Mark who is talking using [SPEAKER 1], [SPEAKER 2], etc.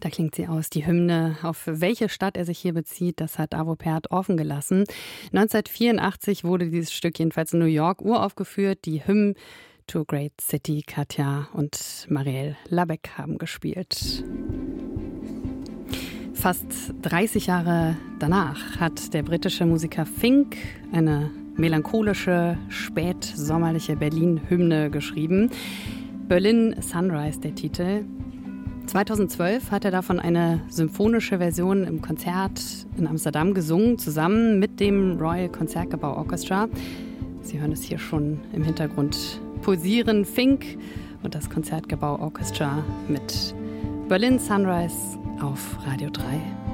[SPEAKER 1] Da klingt sie aus, die Hymne. Auf welche Stadt er sich hier bezieht, das hat Arvo Pärt offen gelassen. 1984 wurde dieses Stück jedenfalls in New York uraufgeführt. Die Hymn to a Great City, Katja und Marielle Labec haben gespielt. Fast 30 Jahre danach hat der britische Musiker Fink eine melancholische, spätsommerliche Berlin-Hymne geschrieben. Berlin Sunrise, der Titel. 2012 hat er davon eine symphonische Version im Konzert in Amsterdam gesungen, zusammen mit dem Royal Concertgebouw Orchestra. Sie hören es hier schon im Hintergrund pulsieren. Fink und das Concertgebouw Orchestra mit Berlin Sunrise auf Radio 3.